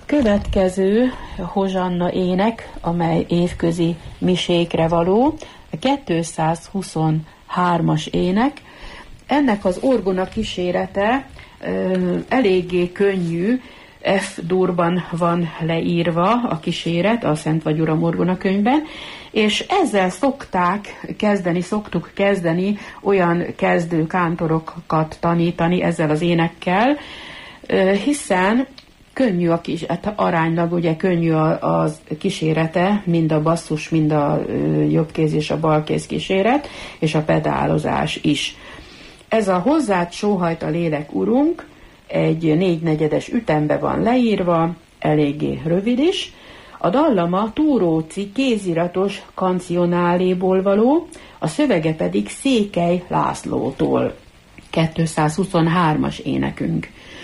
Következő hozsanna ének, amely évközi misékre való, a 223-as ének. Ennek az orgona kísérete eléggé könnyű, F-durban van leírva a kíséret a Szent vagy Uram orgona könyvben, és ezzel szoktuk kezdeni olyan kezdő kántorokat tanítani ezzel az énekkel, hiszen könnyű aránylag ugye könnyű a kísérete, mind a basszus, mind a jobbkéz és a balkéz kíséret, és a pedálozás is. Ez a hozzád sóhajt a lélek, Urunk, egy 4/4 ütembe van leírva, eléggé rövid is. A dallama Túróci kéziratos kancionáléból való, a szövege pedig Székely Lászlótól. 223-as énekünk.